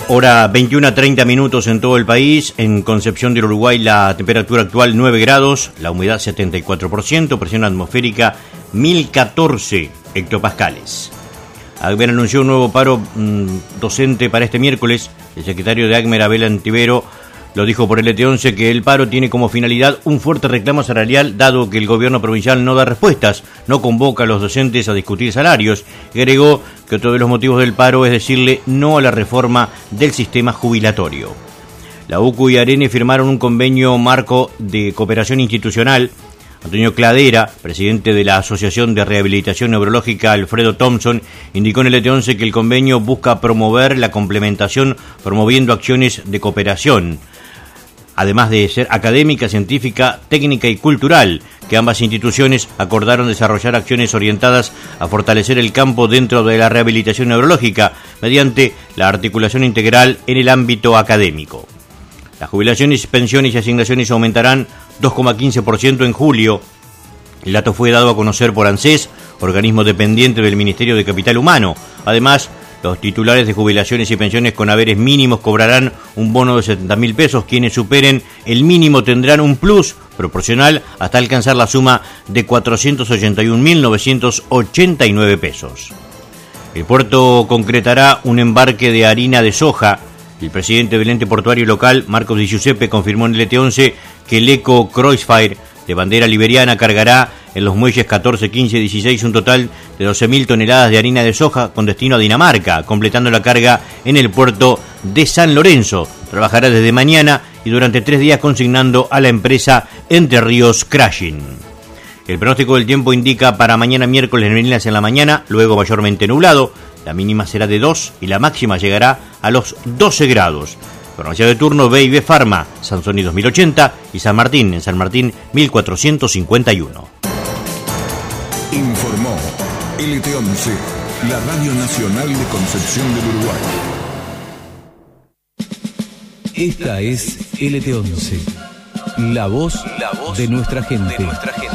Hora 21:30 en todo el país. En Concepción del Uruguay la temperatura actual 9 grados, la humedad 74%, presión atmosférica 1014 hectopascales. ACMER anunció un nuevo paro docente para este miércoles. El secretario de ACMER, Abel Antivero, lo dijo por LT11 que el paro tiene como finalidad un fuerte reclamo salarial, dado que el gobierno provincial no da respuestas, no convoca a los docentes a discutir salarios. Agregó que otro de los motivos del paro es decirle no a la reforma del sistema jubilatorio. La UCU y ARENE firmaron un convenio marco de cooperación institucional. Antonio Cladera, presidente de la Asociación de Rehabilitación Neurológica Alfredo Thompson, indicó en el LT11 que el convenio busca promover la complementación promoviendo acciones de cooperación, además de ser académica, científica, técnica y cultural, que ambas instituciones acordaron desarrollar acciones orientadas a fortalecer el campo dentro de la rehabilitación neurológica mediante la articulación integral en el ámbito académico. Las jubilaciones, pensiones y asignaciones aumentarán 2,15% en julio. El dato fue dado a conocer por ANSES, organismo dependiente del Ministerio de Capital Humano. Además, los titulares de jubilaciones y pensiones con haberes mínimos cobrarán un bono de 70.000 pesos. Quienes superen el mínimo tendrán un plus proporcional hasta alcanzar la suma de 481.989 pesos. El puerto concretará un embarque de harina de soja. El presidente del ente portuario local, Marcos Di Giuseppe, confirmó en el LT11 que el Eco Crossfire de bandera liberiana cargará en los muelles 14, 15 y 16 un total de 12.000 toneladas de harina de soja con destino a Dinamarca, completando la carga en el puerto de San Lorenzo. Trabajará desde mañana y durante 3 días consignando a la empresa Entre Ríos Crushing. El pronóstico del tiempo indica para mañana miércoles neblinas en la mañana, luego mayormente nublado. La mínima será de 2 y la máxima llegará a los 12 grados. Farmacia de turno B&B Pharma, Sansoni 2080 y San Martín, en San Martín 1451. Informó LT11, la Radio Nacional de Concepción del Uruguay. Esta es LT11, la voz de nuestra gente.